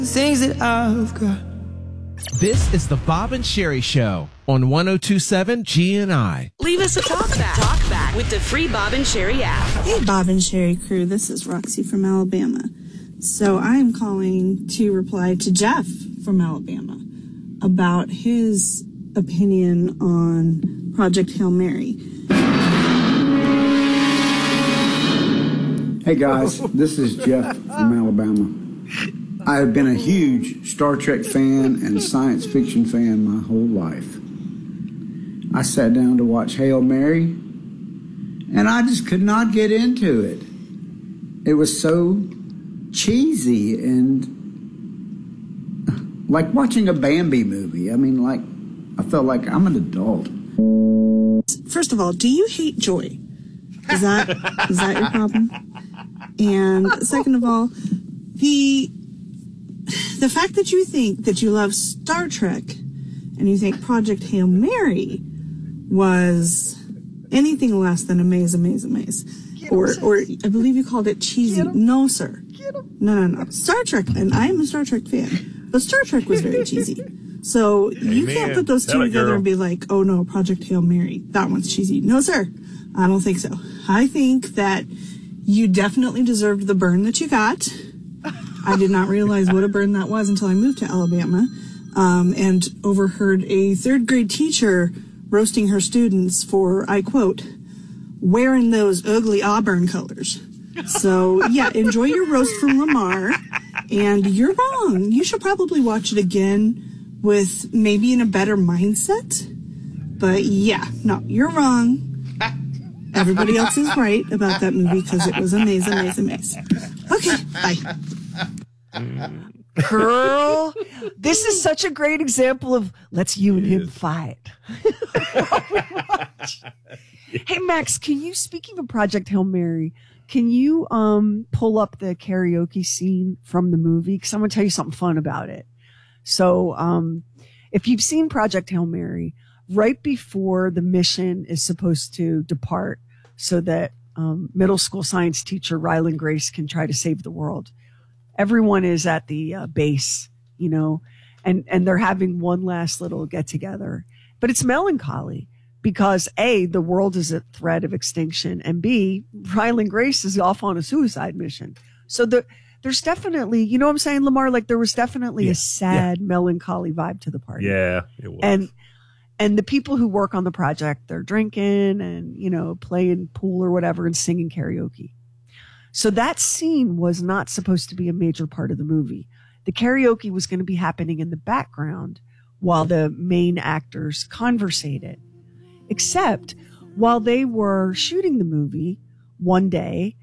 Things that I've got. This is the Bob and Sherry Show on 102.7 GNI. Leave us a talk back with the free Bob and Sherry app. Hey, Bob and Sherry crew. This is Roxy from Alabama. So I'm calling to reply to Jeff from Alabama about his opinion on Project Hail Mary. Hey guys, this is Jeff from Alabama. I have been a huge Star Trek fan and science fiction fan my whole life. I sat down to watch Hail Mary, and I just could not get into it. It was so cheesy and like watching a Bambi movie. I mean, like, I felt like I'm an adult. First of all, do you hate joy? Is that your problem? And second of all, the fact that you think that you love Star Trek and you think Project Hail Mary was anything less than amaze. Or I believe you called it cheesy. No, sir. No. Star Trek, and I'm a Star Trek fan, but Star Trek was very cheesy. So you can't put those two together and be like, oh no, Project Hail Mary, that one's cheesy. No, sir. I don't think so. I think that you definitely deserved the burn that you got. I did not realize what a burn that was until I moved to Alabama, and overheard a third grade teacher roasting her students for, I quote, wearing those ugly auburn colors. So yeah, enjoy your roast from Lamar. And you're wrong. You should probably watch it again with maybe in a better mindset. But yeah, no, you're wrong. Everybody else is right about that movie because it was amaze. Okay, bye. Girl, this is such a great example of let's you and him fight. Hey, Max, speaking of Project Hail Mary, can you pull up the karaoke scene from the movie? Because I'm going to tell you something fun about it. So if you've seen Project Hail Mary, right before the mission is supposed to depart so that middle school science teacher Ryland Grace can try to save the world, everyone is at the base, and they're having one last little get together. But it's melancholy because A, the world is at threat of extinction, and B, Ryland Grace is off on a suicide mission. So there's definitely, you know what I'm saying, Lamar? Like there was definitely a sad, melancholy vibe to the party. Yeah, it was. And the people who work on the project, they're drinking and, playing pool or whatever and singing karaoke. So that scene was not supposed to be a major part of the movie. The karaoke was going to be happening in the background while the main actors conversated. Except while they were shooting the movie one day,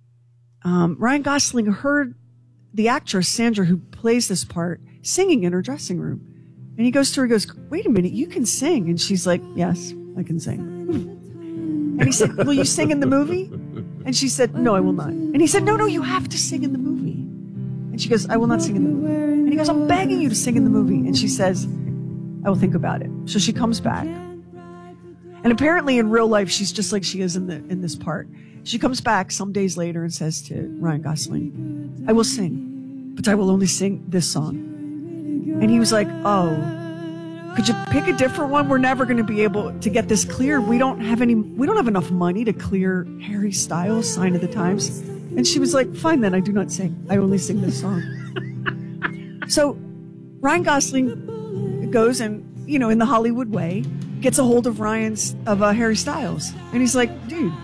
Ryan Gosling heard the actress, Sandra, who plays this part, singing in her dressing room. And he goes to her, he goes, wait a minute, you can sing. And she's like, yes, I can sing. And he said, will you sing in the movie? And she said, no, I will not. And he said, no, you have to sing in the movie. And she goes, I will not sing in the movie. And he goes, I'm begging you to sing in the movie. And she says, I will think about it. So she comes back. And apparently in real life, she's just like she is in this part. She comes back some days later and says to Ryan Gosling, I will sing, but I will only sing this song. And he was like, oh, could you pick a different one? We're never going to be able to get this clear. We don't have enough money to clear Harry Styles' Sign of the Times. And she was like, fine, then I do not sing. I only sing this song. So Ryan Gosling goes and, in the Hollywood way, gets a hold of Harry Styles. And he's like, dude,